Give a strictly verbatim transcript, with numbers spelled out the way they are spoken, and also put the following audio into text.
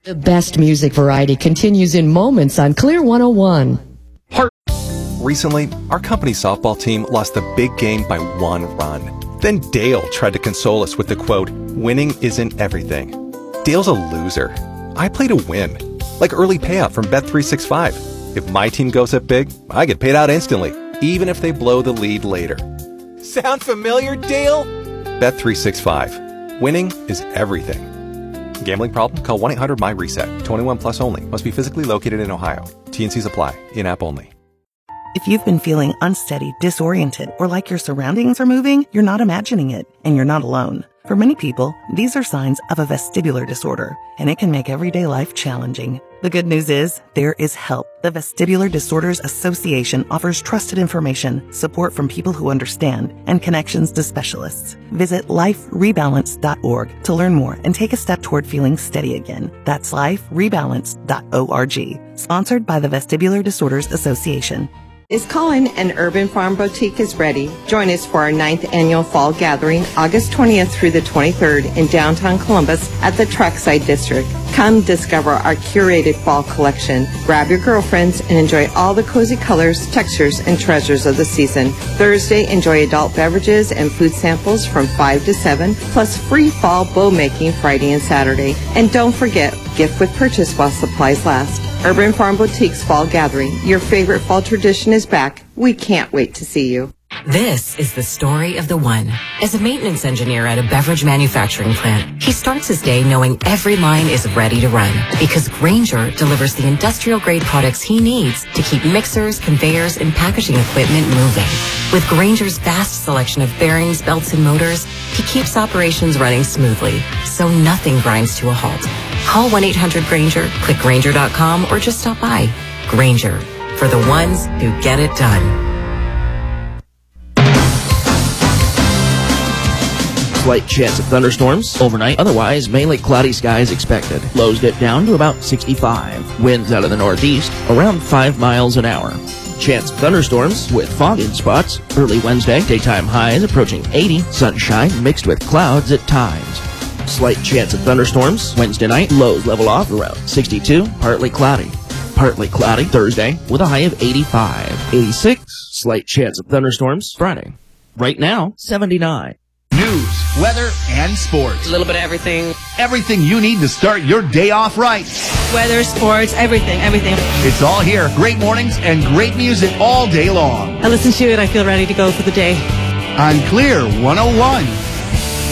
The best music variety continues in moments on Clear one oh one. Recently, our company softball team lost the big game by one run. Then Dale tried to console us with the quote, "Winning isn't everything." Dale's a loser. I play to win. Like early payout from Bet three sixty-five. If my team goes up big, I get paid out instantly, even if they blow the lead later. Sound familiar, Dale? Bet three sixty-five. Winning is everything. Gambling problem? Call one eight hundred M Y RESET. twenty-one plus only. Must be physically located in Ohio. T N Cs apply. In-app only. If you've been feeling unsteady, disoriented, or like your surroundings are moving, you're not imagining it, and you're not alone. For many people, these are signs of a vestibular disorder, and it can make everyday life challenging. The good news is, there is help. The Vestibular Disorders Association offers trusted information, support from people who understand, and connections to specialists. Visit life rebalance dot org to learn more and take a step toward feeling steady again. That's life rebalance dot org. Sponsored by the Vestibular Disorders Association. Is calling and Urban Farm Boutique is ready. Join us for our ninth annual fall gathering, August twentieth through the twenty-third in downtown Columbus at the Trackside District. Come discover our curated fall collection. Grab your girlfriends and enjoy all the cozy colors, textures, and treasures of the season. Thursday, enjoy adult beverages and food samples from five to seven, plus free fall bow making Friday and Saturday. And don't forget, gift with purchase while supplies last. Urban Farm Boutique's Fall Gathering. Your favorite fall tradition is back. We can't wait to see you. This is the story of the one. As a maintenance engineer at a beverage manufacturing plant, he starts his day knowing every line is ready to run because Grainger delivers the industrial-grade products he needs to keep mixers, conveyors, and packaging equipment moving. With Grainger's vast selection of bearings, belts, and motors, he keeps operations running smoothly, so nothing grinds to a halt. Call one eight hundred Grainger, click Grainger dot com, or just stop by. Grainger, for the ones who get it done. Slight chance of thunderstorms overnight. Otherwise, mainly cloudy skies expected. Lows get down to about sixty-five. Winds out of the northeast around five miles an hour. Chance of thunderstorms with fog in spots. Early Wednesday, daytime highs approaching eighty. Sunshine mixed with clouds at times. Slight chance of thunderstorms Wednesday night. Lows level off around sixty-two. Partly cloudy. Partly cloudy Thursday with a high of eighty-five. eighty-six. Slight chance of thunderstorms Friday. Right now, seventy-nine. News, weather, and sports. A little bit of everything. Everything you need to start your day off right. Weather, sports, everything, everything. It's all here. Great mornings and great music all day long. I listen to it, I feel ready to go for the day. On Clear one oh one.